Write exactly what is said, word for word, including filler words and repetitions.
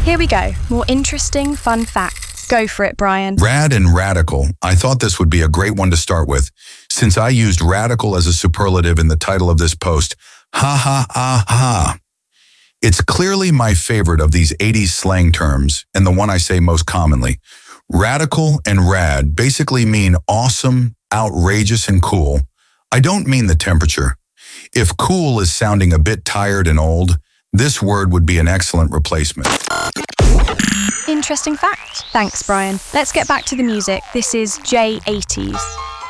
Here we go. More interesting, fun facts. Go for it, Brian. Rad and radical. I thought this would be a great one to start with, since I used radical as a superlative in the title of this post. Ha ha ha ha. It's clearly my favorite of these eighties slang terms, and the one I say most commonly. Radical and rad basically mean awesome, outrageous, and cool. I don't mean the temperature. If cool is sounding a bit tired and old, this word would be an excellent replacement. Interesting fact. Thanks, Brian. Let's get back to the music. This is J eighties.